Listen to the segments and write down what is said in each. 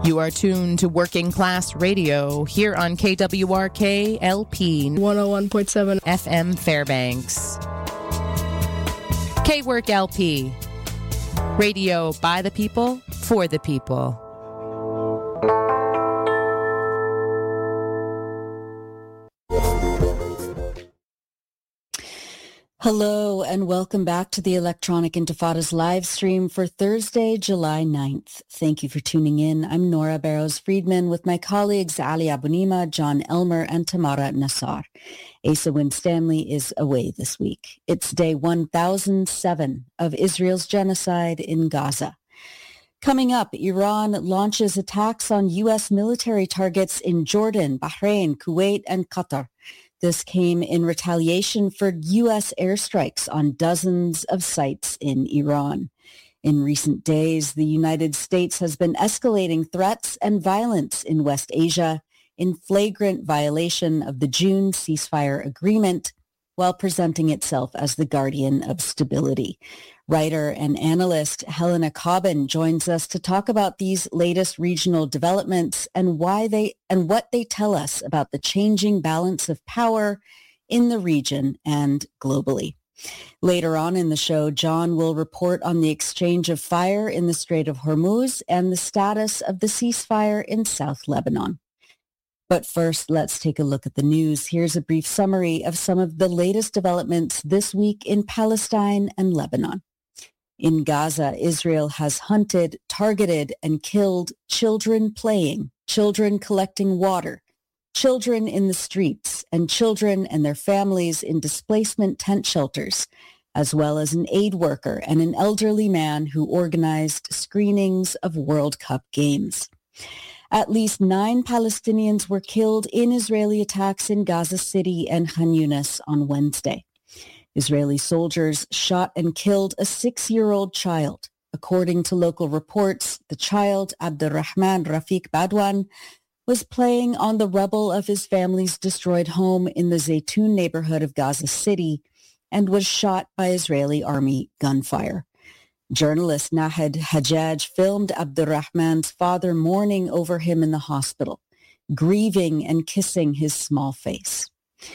You are tuned to Working Class Radio here on KWRK LP 101.7 FM Fairbanks. KWork LP, radio by the people, for the people. Hello and welcome back to the Electronic Intifada's live stream for Thursday, July 9th. Thank you for tuning in. I'm Nora Barrows-Friedman with my colleagues Ali Abunimah, John Elmer, and Tamara Nassar. Asa Winstanley is away this week. It's day 1007 of Israel's genocide in Gaza. Coming up, Iran launches attacks on U.S. military targets in Jordan, Bahrain, Kuwait, and Qatar. This came in retaliation for U.S. airstrikes on dozens of sites in Iran. In recent days, the United States has been escalating threats and violence in West Asia in flagrant violation of the June ceasefire agreement, while presenting itself as the guardian of stability. Writer and analyst Helena Cobbin joins us to talk about these latest regional developments and what they tell us about the changing balance of power in the region and globally. Later on in the show, John will report on the exchange of fire in the Strait of Hormuz and the status of the ceasefire in South Lebanon. But first, let's take a look at the news. Here's a brief summary of some of the latest developments this week in Palestine and Lebanon. In Gaza, Israel has hunted, targeted, and killed children playing, children collecting water, children in the streets, and children and their families in displacement tent shelters, as well as an aid worker and an elderly man who organized screenings of World Cup games. At least 9 Palestinians were killed in Israeli attacks in Gaza City and Khan Yunis on Wednesday. Israeli soldiers shot and killed a 6-year-old child. According to local reports, the child, Abdurrahman Rafiq Badwan, was playing on the rubble of his family's destroyed home in the Zaytun neighborhood of Gaza City and was shot by Israeli army gunfire. Journalist Nahed Hajjaj filmed Abdurrahman's father mourning over him in the hospital, grieving and kissing his small face.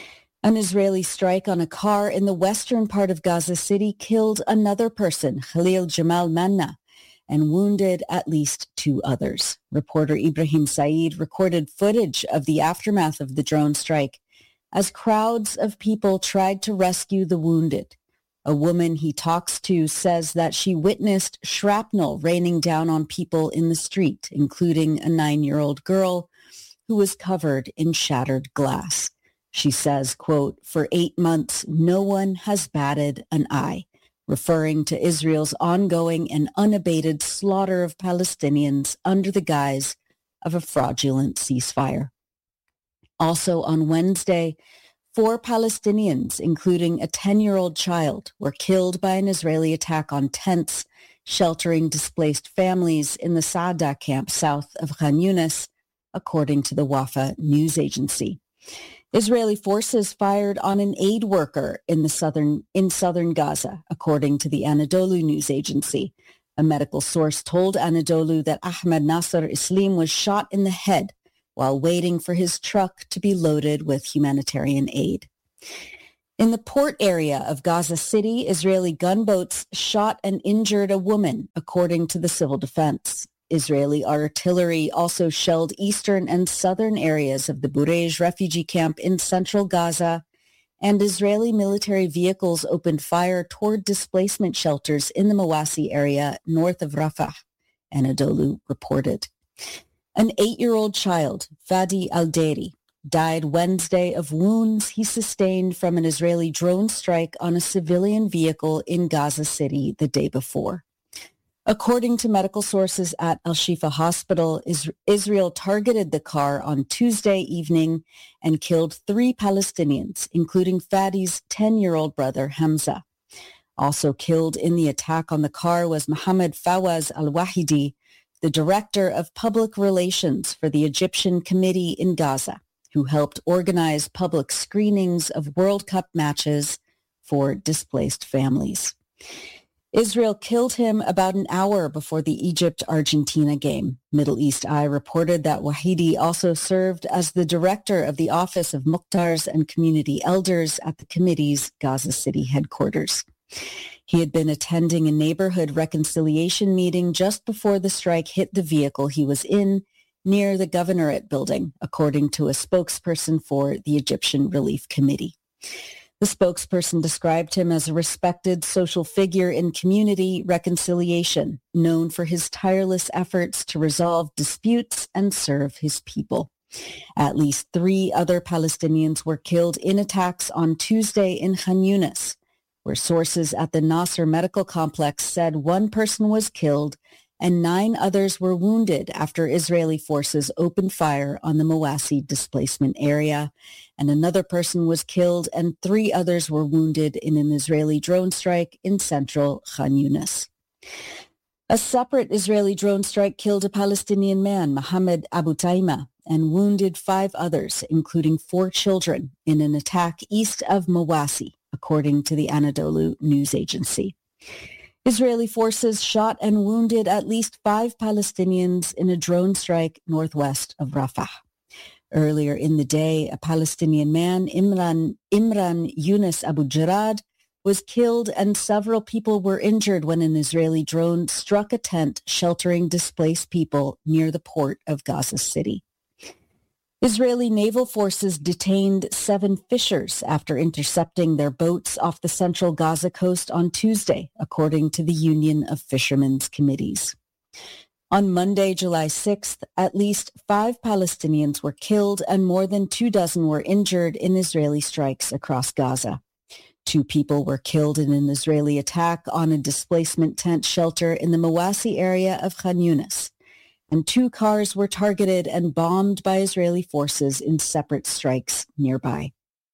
An Israeli strike on a car in the western part of Gaza City killed another person, Khalil Jamal Manna, and wounded at least 2 others. Reporter Ibrahim Saeed recorded footage of the aftermath of the drone strike as crowds of people tried to rescue the wounded. A woman he talks to says that she witnessed shrapnel raining down on people in the street, including a 9-year-old girl who was covered in shattered glass. She says, quote, "For 8 months, no one has batted an eye," referring to Israel's ongoing and unabated slaughter of Palestinians under the guise of a fraudulent ceasefire. Also on Wednesday, 4 Palestinians, including a 10-year-old child, were killed by an Israeli attack on tents sheltering displaced families in the Saada camp south of Khan Yunis, according to the Wafa news agency. Israeli forces fired on an aid worker in southern Gaza, according to the Anadolu news agency. A medical source told Anadolu that Ahmed Nasser Islim was shot in the head while waiting for his truck to be loaded with humanitarian aid. In the port area of Gaza City, Israeli gunboats shot and injured a woman, according to the civil defense. Israeli artillery also shelled eastern and southern areas of the Burej refugee camp in central Gaza, and Israeli military vehicles opened fire toward displacement shelters in the Mawasi area north of Rafah, Anadolu reported. An 8-year-old child, Fadi Al-Dairi, died Wednesday of wounds he sustained from an Israeli drone strike on a civilian vehicle in Gaza City the day before. According to medical sources at Al-Shifa Hospital, Israel targeted the car on Tuesday evening and killed 3 Palestinians, including Fadi's 10-year-old brother, Hamza. Also killed in the attack on the car was Mohammed Fawaz Al-Wahidi, the director of public relations for the Egyptian Committee in Gaza, who helped organize public screenings of World Cup matches for displaced families. Israel killed him about an hour before the Egypt-Argentina game. Middle East Eye reported that Wahidi also served as the director of the Office of Muqtars and Community Elders at the committee's Gaza City headquarters. He had been attending a neighborhood reconciliation meeting just before the strike hit the vehicle he was in near the governorate building, according to a spokesperson for the Egyptian Relief Committee. The spokesperson described him as a respected social figure in community reconciliation, known for his tireless efforts to resolve disputes and serve his people. At least 3 other Palestinians were killed in attacks on Tuesday in Khan Yunis, where sources at the Nasser Medical Complex said 1 person was killed and 9 others were wounded after Israeli forces opened fire on the Mawasi displacement area, and another person was killed and 3 others were wounded in an Israeli drone strike in central Khan Yunis. A separate Israeli drone strike killed a Palestinian man, Mohammed Abu Taima, and wounded 5 others, including 4 children, in an attack east of Mawasi, according to the Anadolu news agency. Israeli forces shot and wounded at least 5 Palestinians in a drone strike northwest of Rafah. Earlier in the day, a Palestinian man, Imran Yunus Abu Jarad, was killed and several people were injured when an Israeli drone struck a tent sheltering displaced people near the port of Gaza City. Israeli naval forces detained 7 fishers after intercepting their boats off the central Gaza coast on Tuesday, according to the Union of Fishermen's Committees. On Monday, July 6th, at least 5 Palestinians were killed and more than 24 were injured in Israeli strikes across Gaza. 2 people were killed in an Israeli attack on a displacement tent shelter in the Mawasi area of Khan Yunis, and 2 cars were targeted and bombed by Israeli forces in separate strikes nearby.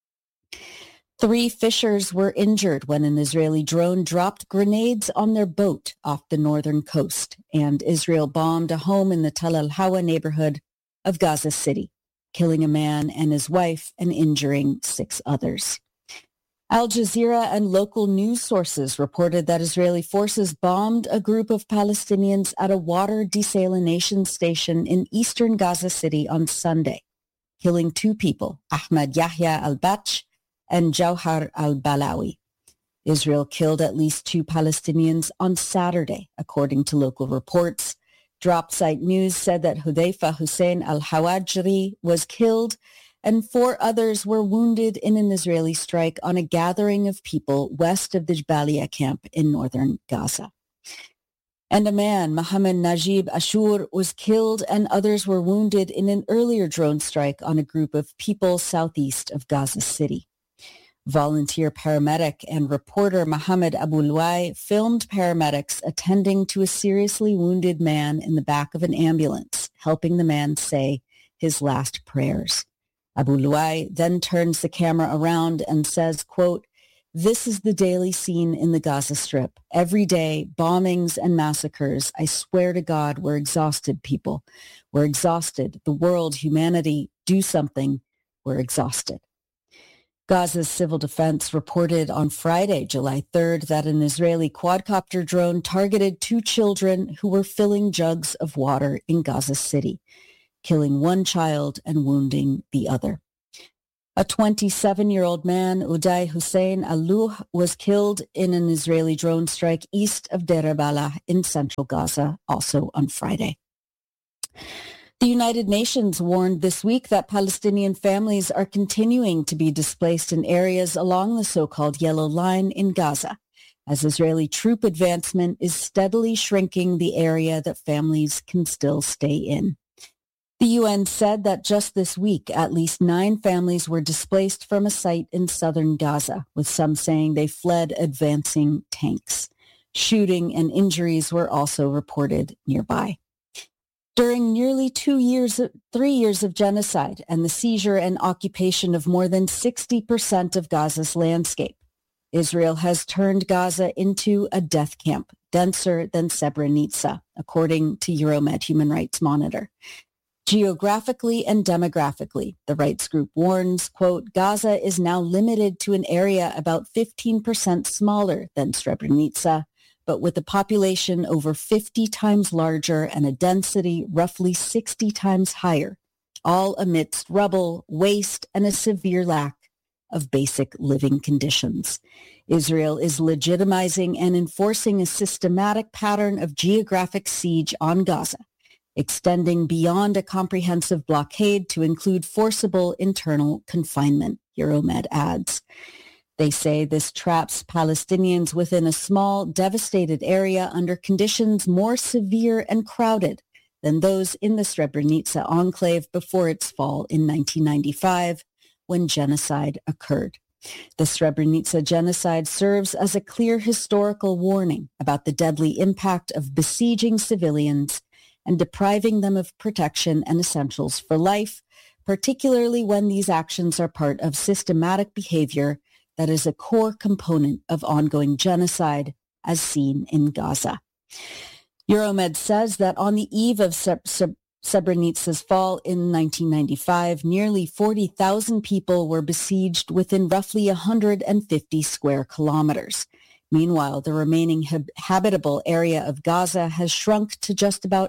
3 fishers were injured when an Israeli drone dropped grenades on their boat off the northern coast, and Israel bombed a home in the Tal al-Hawa neighborhood of Gaza City, killing a man and his wife and injuring 6 others. Al Jazeera and local news sources reported that Israeli forces bombed a group of Palestinians at a water desalination station in eastern Gaza City on Sunday, killing 2 people, Ahmad Yahya al-Batsh and Jawhar al-Balawi. Israel killed at least 2 Palestinians on Saturday, according to local reports. Dropsite News said that Hudayfa Hussein al-Hawajri was killed and 4 others were wounded in an Israeli strike on a gathering of people west of the Jabalia camp in northern Gaza. And a man, Mohammed Najib Ashur, was killed and others were wounded in an earlier drone strike on a group of people southeast of Gaza City. Volunteer paramedic and reporter Mohammed Abu Luai filmed paramedics attending to a seriously wounded man in the back of an ambulance, helping the man say his last prayers. Abu Luai then turns the camera around and says, quote, "This is the daily scene in the Gaza Strip. Every day, bombings and massacres. I swear to God, we're exhausted, people. We're exhausted. The world, humanity, do something. We're exhausted." Gaza's civil defense reported on Friday, July 3rd, that an Israeli quadcopter drone targeted 2 children who were filling jugs of water in Gaza City, killing 1 child and wounding the other. A 27-year-old man, Uday Hussein Al-Luh, was killed in an Israeli drone strike east of Deir al-Balah in central Gaza, also on Friday. The United Nations warned this week that Palestinian families are continuing to be displaced in areas along the so-called Yellow Line in Gaza, as Israeli troop advancement is steadily shrinking the area that families can still stay in. The UN said that just this week, at least 9 families were displaced from a site in southern Gaza, with some saying they fled advancing tanks. Shooting and injuries were also reported nearby. During nearly 3 years of genocide and the seizure and occupation of more than 60% of Gaza's landscape, Israel has turned Gaza into a death camp, denser than Srebrenica, according to Euromed Human Rights Monitor. Geographically and demographically, the rights group warns, quote, "Gaza is now limited to an area about 15% smaller than Srebrenica, but with a population over 50 times larger and a density roughly 60 times higher, all amidst rubble, waste, and a severe lack of basic living conditions. Israel is legitimizing and enforcing a systematic pattern of geographic siege on Gaza, extending beyond a comprehensive blockade to include forcible internal confinement, Euromed adds. They say this traps Palestinians within a small, devastated area under conditions more severe and crowded than those in the Srebrenica enclave before its fall in 1995, when genocide occurred. The Srebrenica genocide serves as a clear historical warning about the deadly impact of besieging civilians and depriving them of protection and essentials for life, particularly when these actions are part of systematic behavior that is a core component of ongoing genocide, as seen in Gaza. Euromed says that on the eve of Srebrenica's fall in 1995, nearly 40,000 people were besieged within roughly 150 square kilometers. Meanwhile, the remaining habitable area of Gaza has shrunk to just about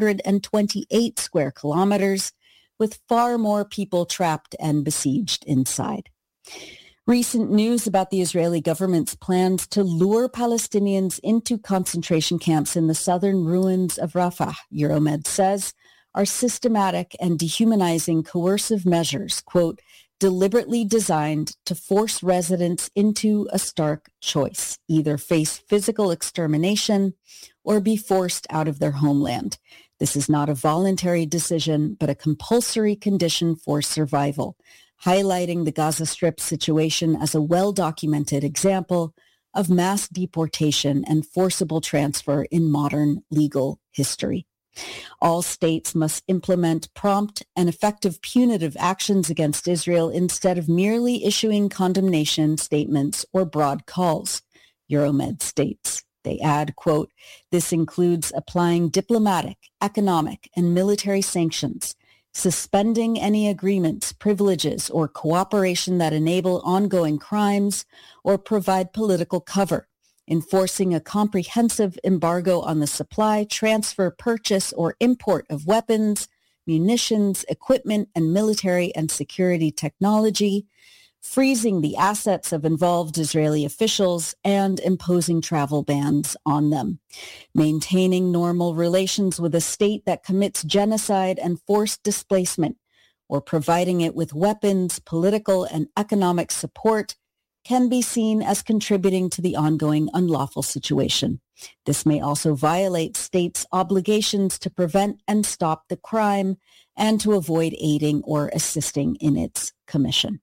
128 square kilometers, with far more people trapped and besieged inside. Recent news about the Israeli government's plans to lure Palestinians into concentration camps in the southern ruins of Rafah, Euromed says, are systematic and dehumanizing coercive measures, quote, deliberately designed to force residents into a stark choice, either face physical extermination or be forced out of their homeland. This is not a voluntary decision, but a compulsory condition for survival, highlighting the Gaza Strip situation as a well-documented example of mass deportation and forcible transfer in modern legal history. All states must implement prompt and effective punitive actions against Israel instead of merely issuing condemnation statements or broad calls, Euromed states. They add, quote, this includes applying diplomatic, economic, and military sanctions, suspending any agreements, privileges, or cooperation that enable ongoing crimes or provide political cover, enforcing a comprehensive embargo on the supply, transfer, purchase, or import of weapons, munitions, equipment, and military and security technology, freezing the assets of involved Israeli officials, and imposing travel bans on them, maintaining normal relations with a state that commits genocide and forced displacement, or providing it with weapons, political, and economic support can be seen as contributing to the ongoing unlawful situation. This may also violate states' obligations to prevent and stop the crime and to avoid aiding or assisting in its commission.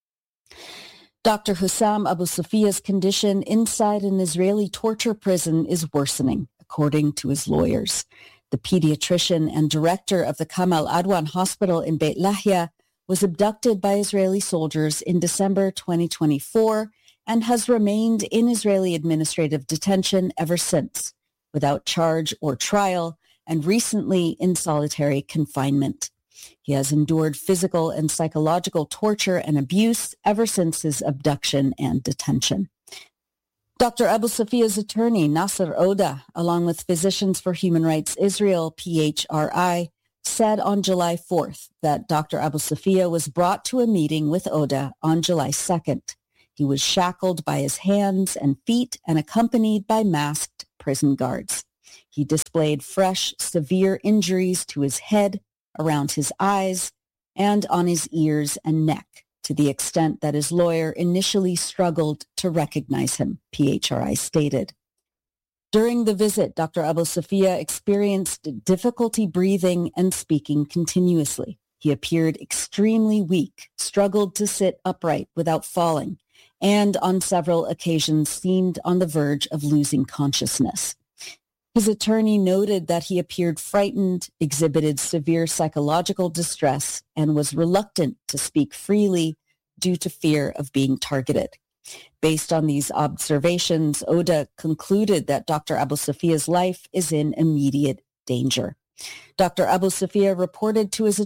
Dr. Hussam Abu Safia's condition inside an Israeli torture prison is worsening, according to his lawyers. The pediatrician and director of the Kamal Adwan Hospital in Beit Lahia was abducted by Israeli soldiers in December 2024 and has remained in Israeli administrative detention ever since, without charge or trial, and recently in solitary confinement. He has endured physical and psychological torture and abuse ever since his abduction and detention. Dr. Abu Safia's attorney, Nasser Oda, along with Physicians for Human Rights Israel, PHRI, said on July 4th that Dr. Abu Safia was brought to a meeting with Oda on July 2nd. He was shackled by his hands and feet and accompanied by masked prison guards. He displayed fresh, severe injuries to his head, around his eyes, and on his ears and neck, to the extent that his lawyer initially struggled to recognize him, PHRI stated. During the visit, Dr. Abu Safia experienced difficulty breathing and speaking continuously. He appeared extremely weak, struggled to sit upright without falling, and on several occasions seemed on the verge of losing consciousness. His attorney noted that he appeared frightened, exhibited severe psychological distress, and was reluctant to speak freely due to fear of being targeted. Based on these observations, Oda concluded that Dr. Abu Safia's life is in immediate danger. Dr. Abu Safia reported to his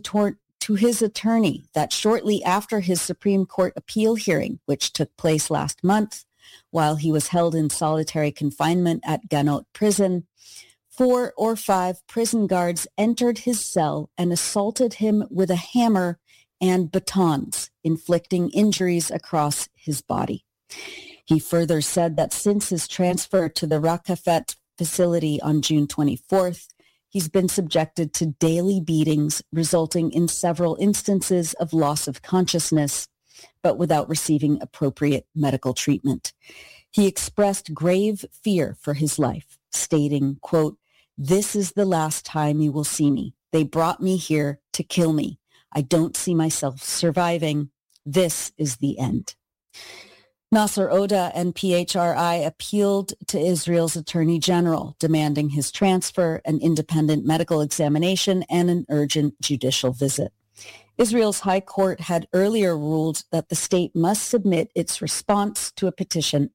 attorney that shortly after his Supreme Court appeal hearing, which took place last month, while he was held in solitary confinement at Ganot prison. 4 or 5 prison guards entered his cell and assaulted him with a hammer and batons, inflicting injuries across his body. He further said that since his transfer to the Rakafet facility on June 24th, he's been subjected to daily beatings, resulting in several instances of loss of consciousness, but without receiving appropriate medical treatment. He expressed grave fear for his life, stating, quote, "This is the last time you will see me. They brought me here to kill me. I don't see myself surviving. This is the end." Nasser Oda and PHRI appealed to Israel's Attorney General, demanding his transfer, an independent medical examination, and an urgent judicial visit. Israel's High Court had earlier ruled that the state must submit its response to a petition,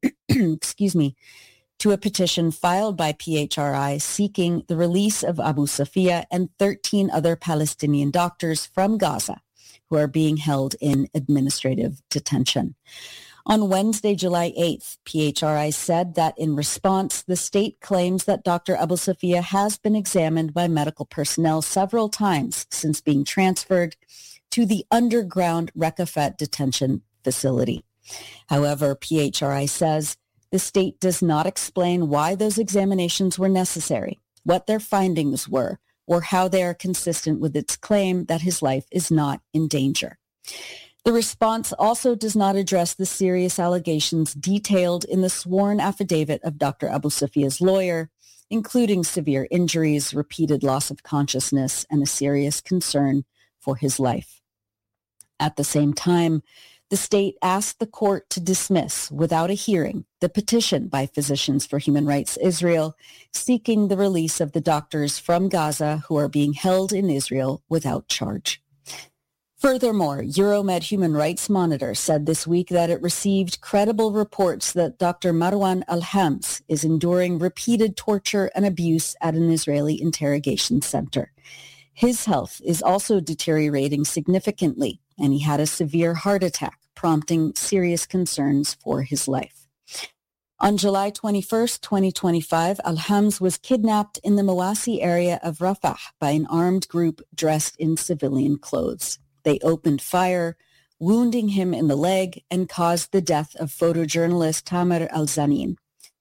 to a petition filed by PHRI seeking the release of Abu Safia and 13 other Palestinian doctors from Gaza who are being held in administrative detention. On Wednesday, July 8th, PHRI said that in response, the state claims that Dr. Abu Safia has been examined by medical personnel several times since being transferred to the underground Rakafet detention facility. However, PHRI says the state does not explain why those examinations were necessary, what their findings were, or how they are consistent with its claim that his life is not in danger. The response also does not address the serious allegations detailed in the sworn affidavit of Dr. Abu Safia's lawyer, including severe injuries, repeated loss of consciousness, and a serious concern for his life. At the same time, the state asked the court to dismiss, without a hearing, the petition by Physicians for Human Rights Israel seeking the release of the doctors from Gaza who are being held in Israel without charge. Furthermore, Euromed Human Rights Monitor said this week that it received credible reports that Dr. Marwan Al-Hams is enduring repeated torture and abuse at an Israeli interrogation center. His health is also deteriorating significantly, and he had a severe heart attack, prompting serious concerns for his life. On July 21st, 2025, Al-Hams was kidnapped in the Mawasi area of Rafah by an armed group dressed in civilian clothes. They opened fire, wounding him in the leg, and caused the death of photojournalist Tamer Al-Zanin.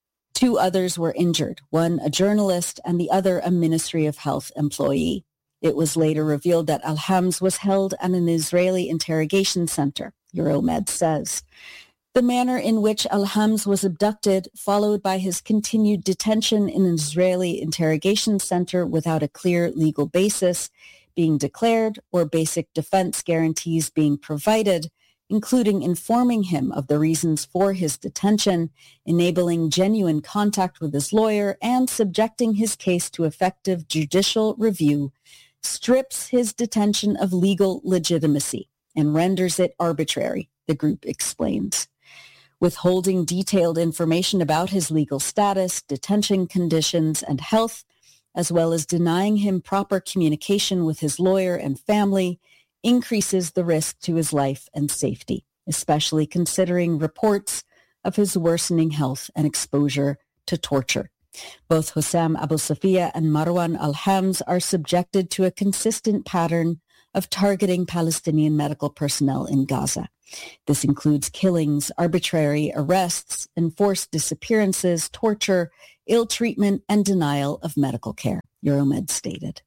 2 others were injured, one a journalist and the other a Ministry of Health employee. It was later revealed that Al-Hams was held at an Israeli interrogation center, Euromed says. The manner in which Al-Hams was abducted, followed by his continued detention in an Israeli interrogation center without a clear legal basis being declared or basic defense guarantees being provided, including informing him of the reasons for his detention, enabling genuine contact with his lawyer, and subjecting his case to effective judicial review, strips his detention of legal legitimacy and renders it arbitrary, the group explains. Withholding detailed information about his legal status, detention conditions, and health, as well as denying him proper communication with his lawyer and family, increases the risk to his life and safety, especially considering reports of his worsening health and exposure to torture. Both Hussam Abu Safia and Marwan Al-Hams are subjected to a consistent pattern of targeting Palestinian medical personnel in Gaza. This includes killings, arbitrary arrests, enforced disappearances, torture, ill treatment, and denial of medical care, Euromed stated.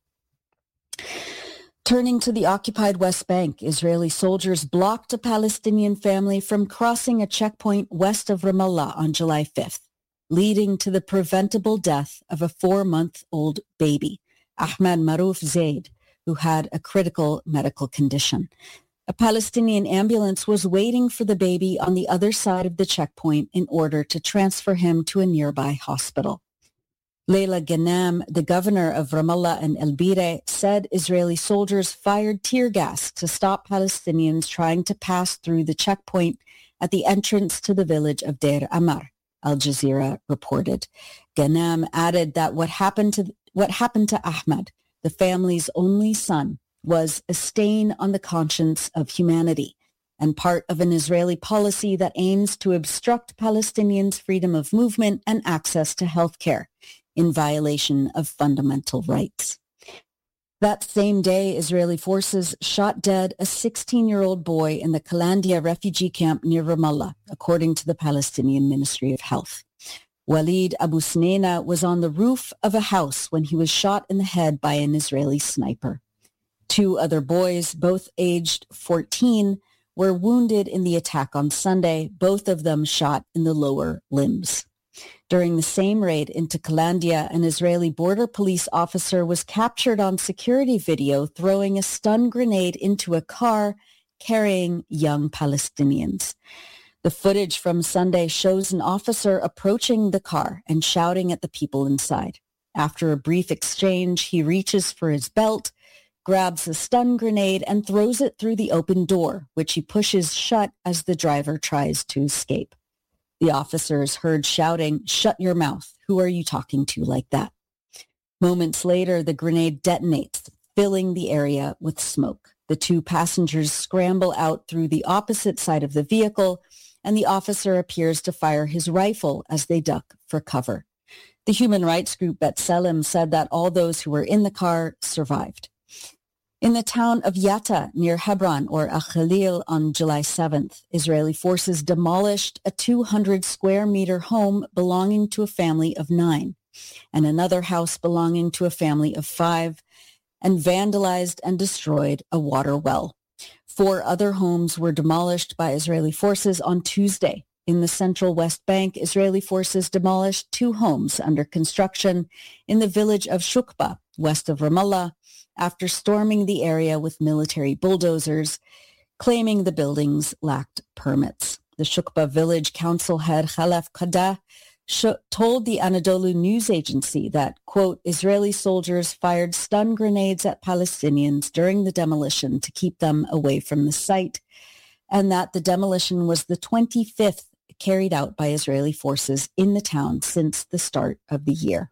Turning to the occupied West Bank, Israeli soldiers blocked a Palestinian family from crossing a checkpoint west of Ramallah on July 5th, leading to the preventable death of a 4-month-old baby, Ahmad Maruf Zaid, who had a critical medical condition. A Palestinian ambulance was waiting for the baby on the other side of the checkpoint in order to transfer him to a nearby hospital. Leila Ghanam, the governor of Ramallah and El Bire, said Israeli soldiers fired tear gas to stop Palestinians trying to pass through the checkpoint at the entrance to the village of Deir Amar, Al Jazeera reported. Ghanam added that what happened to Ahmad, the family's only son, was a stain on the conscience of humanity, and part of an Israeli policy that aims to obstruct Palestinians' freedom of movement and access to health care in violation of fundamental rights. That same day, Israeli forces shot dead a 16-year-old boy in the Kalandia refugee camp near Ramallah, according to the Palestinian Ministry of Health. Walid Abu Sneina was on the roof of a house when he was shot in the head by an Israeli sniper. 2 other boys, both aged 14, were wounded in the attack on Sunday, both of them shot in the lower limbs. During the same raid into Kalandia, an Israeli border police officer was captured on security video throwing a stun grenade into a car carrying young Palestinians. The footage from Sunday shows an officer approaching the car and shouting at the people inside. After a brief exchange, he reaches for his belt, grabs a stun grenade, and throws it through the open door, which he pushes shut as the driver tries to escape. The officer is heard shouting, "Shut your mouth. Who are you talking to like that?" Moments later, the grenade detonates, filling the area with smoke. The 2 passengers scramble out through the opposite side of the vehicle, and the officer appears to fire his rifle as they duck for cover. The human rights group B'Tselem said that all those who were in the car survived. In the town of Yatta near Hebron or Al-Khalil on July 7th, Israeli forces demolished a 200 square meter home belonging to a family of 9 and another house belonging to a family of 5 and vandalized and destroyed a water well. 4 other homes were demolished by Israeli forces on Tuesday. In the central West Bank, Israeli forces demolished 2 homes under construction in the village of Shukba, west of Ramallah, after storming the area with military bulldozers, claiming the buildings lacked permits. The Shukba village council head Khalaf Qadah told the Anadolu news agency that, quote, Israeli soldiers fired stun grenades at Palestinians during the demolition to keep them away from the site, and that the demolition was the 25th carried out by Israeli forces in the town since the start of the year.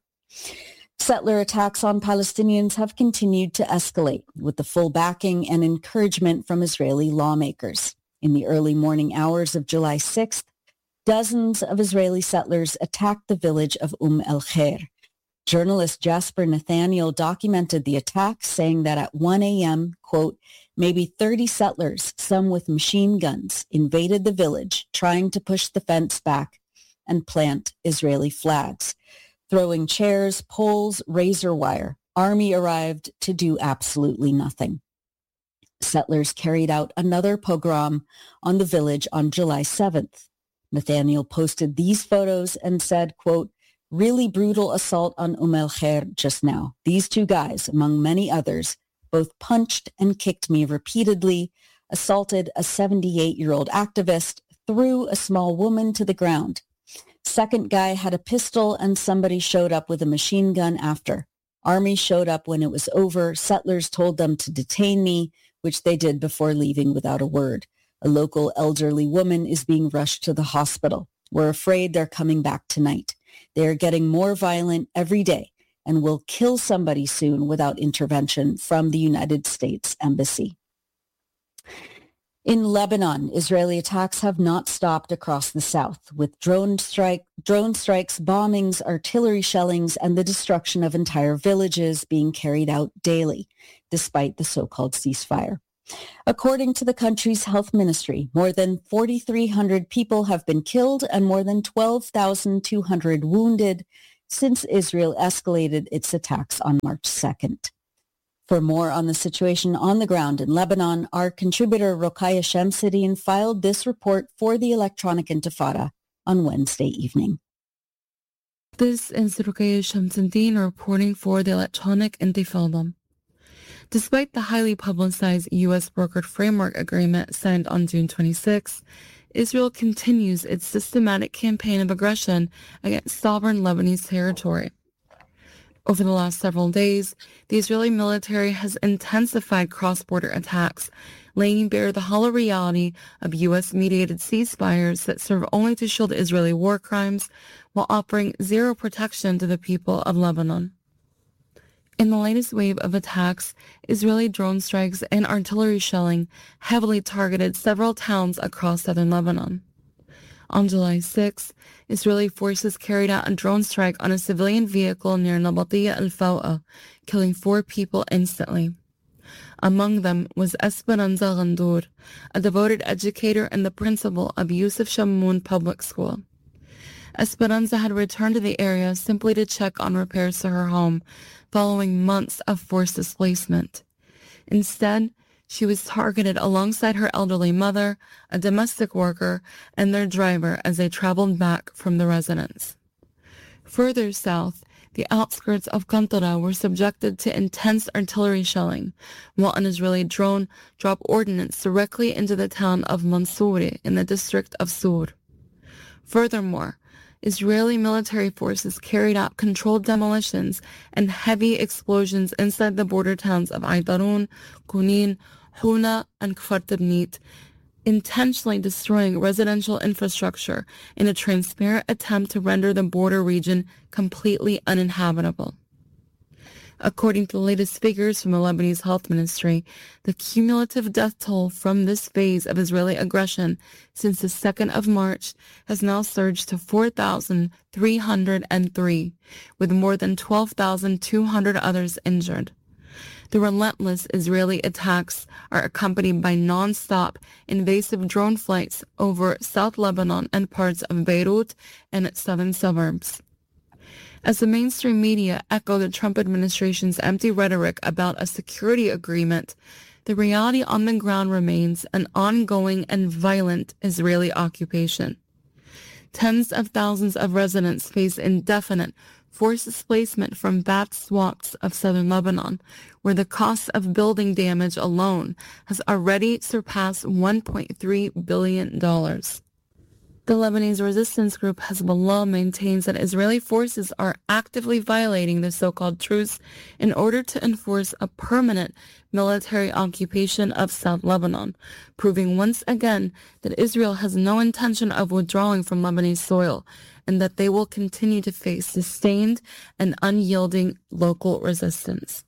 Settler attacks on Palestinians have continued to escalate with the full backing and encouragement from Israeli lawmakers. In the early morning hours of July 6th, dozens of Israeli settlers attacked the village of el-Khair. Journalist Jasper Nathaniel documented the attack, saying that at 1 a.m., quote, maybe 30 settlers, some with machine guns, invaded the village, trying to push the fence back and plant Israeli flags. Throwing chairs, poles, razor wire, army arrived to do absolutely nothing. Settlers carried out another pogrom on the village on July 7th. Nathaniel posted these photos and said, quote, really brutal assault on el-Khair just now. These 2 guys, among many others, both punched and kicked me repeatedly, assaulted a 78-year-old activist, threw a small woman to the ground. Second guy had a pistol and somebody showed up with a machine gun after. Army showed up when it was over. Settlers told them to detain me, which they did before leaving without a word. A local elderly woman is being rushed to the hospital. We're afraid they're coming back tonight. They are getting more violent every day and will kill somebody soon without intervention from the United States Embassy. In Lebanon, Israeli attacks have not stopped across the south, with drone strikes, bombings, artillery shellings, and the destruction of entire villages being carried out daily, despite the so-called ceasefire. According to the country's health ministry, more than 4,300 people have been killed and more than 12,200 wounded since Israel escalated its attacks on March 2nd. For more on the situation on the ground in Lebanon, our contributor Rokaya Shamsuddin filed this report for the Electronic Intifada on Wednesday evening. This is Rokaya Shamsuddin reporting for the Electronic Intifada. Despite the highly publicized U.S. brokered framework agreement signed on June 26, Israel continues its systematic campaign of aggression against sovereign Lebanese territory. Over the last several days, the Israeli military has intensified cross-border attacks, laying bare the hollow reality of U.S.-mediated ceasefires that serve only to shield Israeli war crimes while offering zero protection to the people of Lebanon. In the latest wave of attacks, Israeli drone strikes and artillery shelling heavily targeted several towns across southern Lebanon. On July 6, Israeli forces carried out a drone strike on a civilian vehicle near Nabatiya al-Fawa, killing 4 people instantly. Among them was Esperanza Ghandour, a devoted educator and the principal of Yusuf Shammoun Public School. Esperanza had returned to the area simply to check on repairs to her home following months of forced displacement. Instead, she was targeted alongside her elderly mother, a domestic worker, and their driver as they traveled back from the residence. Further south, the outskirts of Qantara were subjected to intense artillery shelling, while an Israeli drone dropped ordnance directly into the town of Mansouri in the district of Sur. Furthermore, Israeli military forces carried out controlled demolitions and heavy explosions inside the border towns of Aydarun, Kunin, Huna, and Kfar Tibnit, intentionally destroying residential infrastructure in a transparent attempt to render the border region completely uninhabitable. According to the latest figures from the Lebanese Health Ministry, the cumulative death toll from this phase of Israeli aggression since the 2nd of March has now surged to 4,303, with more than 12,200 others injured. The relentless Israeli attacks are accompanied by non-stop invasive drone flights over South Lebanon and parts of Beirut and its southern suburbs. As the mainstream media echo the Trump administration's empty rhetoric about a security agreement, the reality on the ground remains an ongoing and violent Israeli occupation. Tens of thousands of residents face indefinite forced displacement from vast swaths of southern Lebanon, where the cost of building damage alone has already surpassed $1.3 billion. The Lebanese resistance group Hezbollah maintains that Israeli forces are actively violating the so-called truce in order to enforce a permanent military occupation of South Lebanon, proving once again that Israel has no intention of withdrawing from Lebanese soil and that they will continue to face sustained and unyielding local resistance.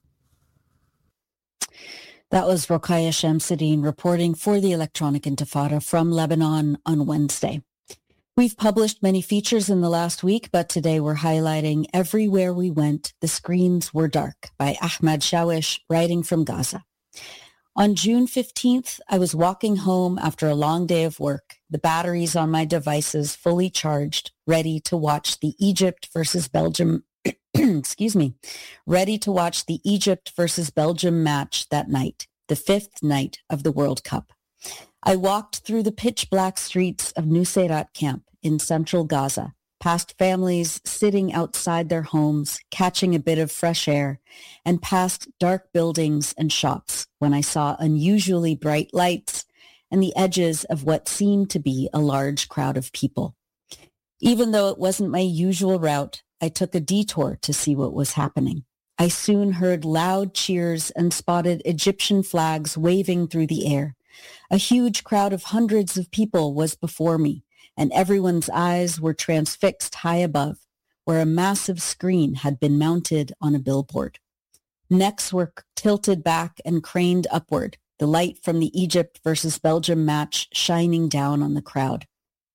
That was Rokhaya Shamsuddin reporting for the Electronic Intifada from Lebanon on Wednesday. We've published many features in the last week, but today we're highlighting Everywhere We Went, The Screens Were Dark by Ahmad Shawish, writing from Gaza. On June 15th, I was walking home after a long day of work, the batteries on my devices fully charged, ready to watch the Egypt versus Belgium, ready to watch the Egypt versus Belgium match that night, the 5th night of the World Cup. I walked through the pitch-black streets of Nusayrat camp in central Gaza, past families sitting outside their homes, catching a bit of fresh air, and past dark buildings and shops when I saw unusually bright lights and the edges of what seemed to be a large crowd of people. Even though it wasn't my usual route, I took a detour to see what was happening. I soon heard loud cheers and spotted Egyptian flags waving through the air. A huge crowd of hundreds of people was before me, and everyone's eyes were transfixed high above, where a massive screen had been mounted on a billboard. Necks were tilted back and craned upward, the light from the Egypt versus Belgium match shining down on the crowd.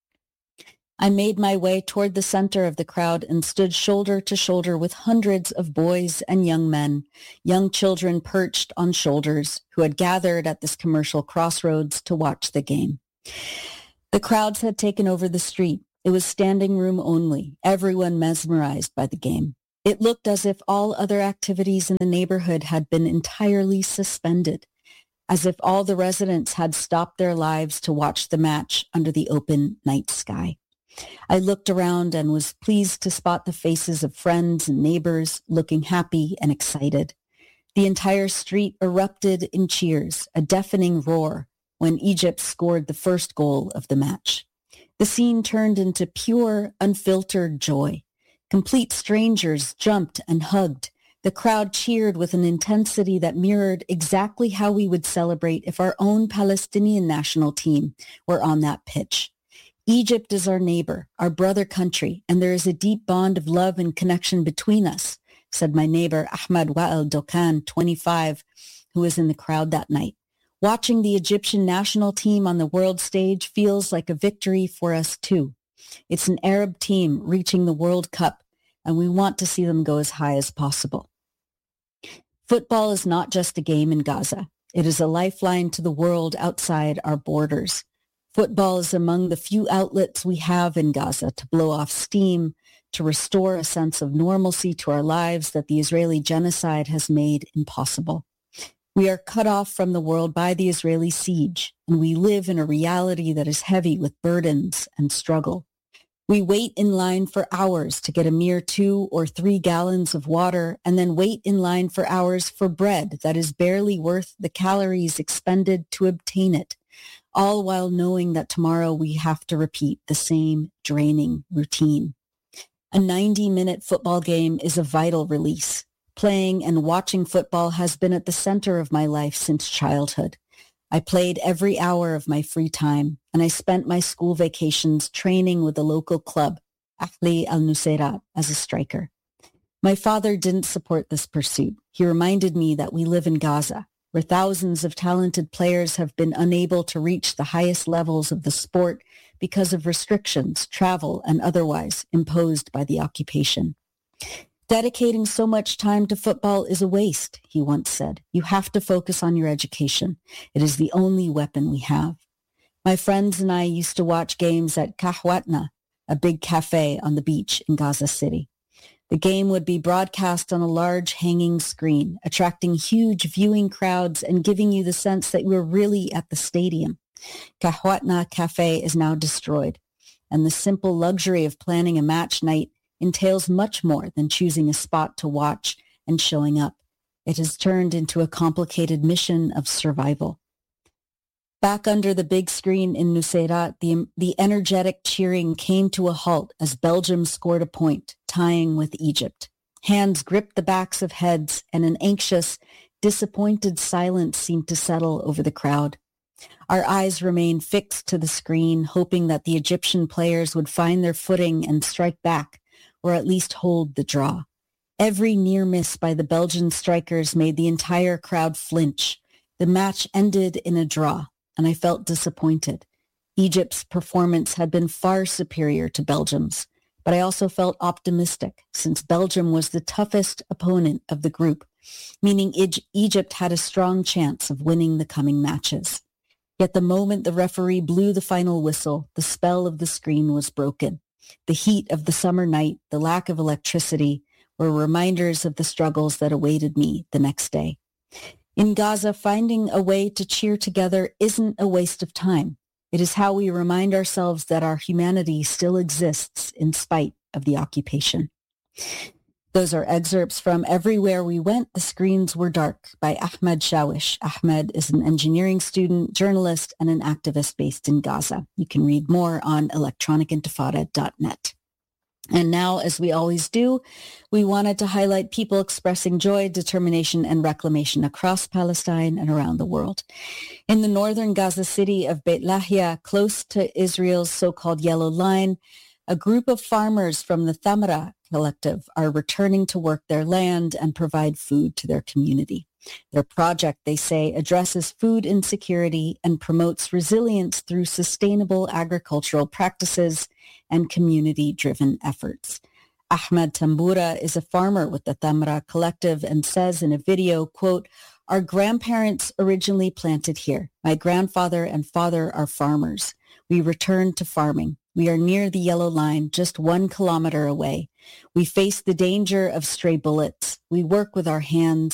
I made my way toward the center of the crowd and stood shoulder to shoulder with hundreds of boys and young men, young children perched on shoulders, who had gathered at this commercial crossroads to watch the game. The crowds had taken over the street. It was standing room only, everyone mesmerized by the game. It looked as if all other activities in the neighborhood had been entirely suspended, as if all the residents had stopped their lives to watch the match under the open night sky. I looked around and was pleased to spot the faces of friends and neighbors looking happy and excited. The entire street erupted in cheers, a deafening roar, when Egypt scored the first goal of the match. The scene turned into pure, unfiltered joy. Complete strangers jumped and hugged. The crowd cheered with an intensity that mirrored exactly how we would celebrate if our own Palestinian national team were on that pitch. Egypt is our neighbor, our brother country, and there is a deep bond of love and connection between us. said my neighbor Ahmed Wael Dokan, 25, who was in the crowd that night. Watching the Egyptian national team on the world stage feels like a victory for us too. It's an Arab team reaching the World Cup, and we want to see them go as high as possible. Football is not just a game in Gaza. It is a lifeline to the world outside our borders. Football is among the few outlets we have in Gaza to blow off steam, to restore a sense of normalcy to our lives that the Israeli genocide has made impossible. We are cut off from the world by the Israeli siege, and we live in a reality that is heavy with burdens and struggle. We wait in line for hours to get a mere 2 or 3 gallons of water, and then wait in line for hours for bread that is barely worth the calories expended to obtain it, all while knowing that tomorrow we have to repeat the same draining routine. A 90-minute football game is a vital release. Playing and watching football has been at the center of my life since childhood. I played every hour of my free time, and I spent my school vacations training with the local club, Ahli Al-Nusayrat, as a striker. My father didn't support this pursuit. He reminded me that we live in Gaza, where thousands of talented players have been unable to reach the highest levels of the sport because of restrictions, travel, and otherwise imposed by the occupation. Dedicating so much time to football is a waste, he once said. You have to focus on your education. It is the only weapon we have. My friends and I used to watch games at Kahwatna, a big cafe on the beach in Gaza City. The game would be broadcast on a large hanging screen, attracting huge viewing crowds and giving you the sense that you were really at the stadium. Kahwatna Cafe is now destroyed, and the simple luxury of planning a match night entails much more than choosing a spot to watch and showing up. It has turned into a complicated mission of survival. Back under the big screen in Nusayrat, the energetic cheering came to a halt as Belgium scored a point, tying with Egypt. Hands gripped the backs of heads, and an anxious, disappointed silence seemed to settle over the crowd. Our eyes remained fixed to the screen, hoping that the Egyptian players would find their footing and strike back, or at least hold the draw. Every near miss by the Belgian strikers made the entire crowd flinch. The match ended in a draw, and I felt disappointed. Egypt's performance had been far superior to Belgium's, but I also felt optimistic since Belgium was the toughest opponent of the group, meaning Egypt had a strong chance of winning the coming matches. Yet the moment the referee blew the final whistle, the spell of the screen was broken. The heat of the summer night, the lack of electricity, were reminders of the struggles that awaited me the next day. In Gaza, finding a way to cheer together isn't a waste of time. It is how we remind ourselves that our humanity still exists in spite of the occupation. Those are excerpts from Everywhere We Went, The Screens Were Dark by Ahmed Shawish. Ahmed is an engineering student, journalist, and an activist based in Gaza. You can read more on electronicintifada.net. And now, as we always do, we wanted to highlight people expressing joy, determination, and reclamation across Palestine and around the world. In the northern Gaza city of Beit Lahia, close to Israel's so-called Yellow Line, a group of farmers from the Thamra Collective are returning to work their land and provide food to their community. Their project, they say, addresses food insecurity and promotes resilience through sustainable agricultural practices and community-driven efforts. Ahmed Tambura is a farmer with the Thamra Collective and says in a video, quote, "Our grandparents originally planted here. My grandfather and father are farmers. We returned to farming. We are near the Yellow Line, just 1 kilometer away. We face the danger of stray bullets. We work with our hands.